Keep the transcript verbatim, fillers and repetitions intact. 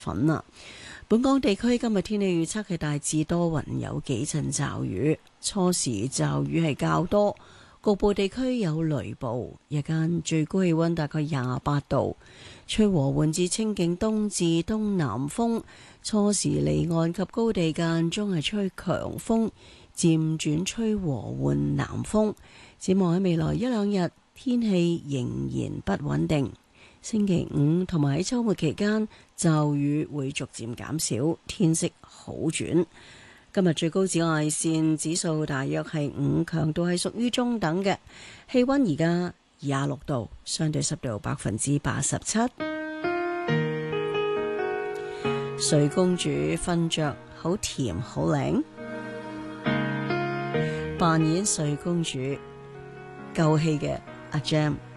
粉啦。本港地區今日天氣預測係大致多雲，有幾陣驟雨，初時驟雨係較多，局部地區有雷暴。日間最高氣溫大概廿八度，吹和緩至清勁東至東南風，初時離岸及高地間中係吹強風，漸轉吹和緩南風。展望喺未來一兩日，天氣仍然不穩定。星期五同埋喺週末期間，驟雨會逐漸減少，天色好轉。今日最高紫外線指數大約係五，強度係屬於中等嘅。氣溫而家廿六度，相對濕度百分之八十七。睡公主瞓着好甜好靚，扮演睡公主夠氣嘅阿 Jam。